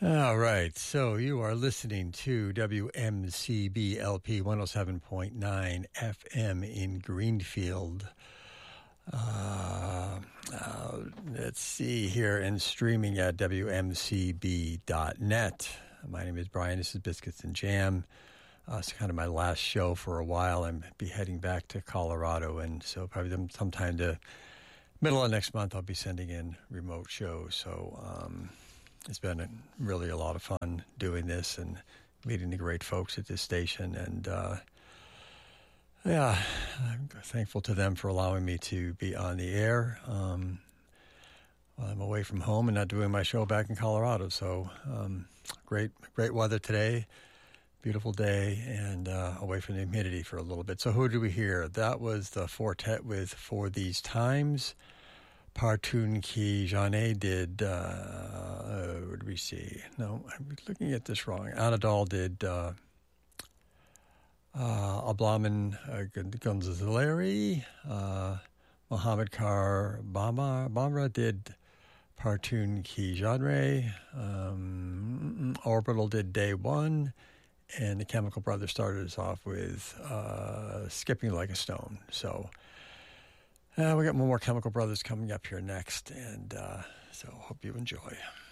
All right, so you are listening to WMCB LP 107.9 FM in Greenfield. Let's see here, and streaming at WMCB.net. My name is Brian. This is Biscuits and Jam. It's kind of my last show for a while. I'm be heading back to Colorado, and so probably sometime the middle of next month I'll be sending in remote shows. So it's been really a lot of fun doing this and meeting the great folks at this station. And I'm thankful to them for allowing me to be on the air while I'm away from home and not doing my show back in Colorado. So great weather today. Beautiful day, and away from the humidity for a little bit. So who do we hear? That was the Fortet with For These Times. Partun Ki Jane did, what did we see? No, I'm looking at this wrong. Anadol did Ablaman Gonzaleri. Mohammed Kar Bamra did Partun Ki Genre. Orbital did Day One. And the Chemical Brothers started us off with Skipping Like a Stone. So we got more Chemical Brothers coming up here next, and so hope you enjoy.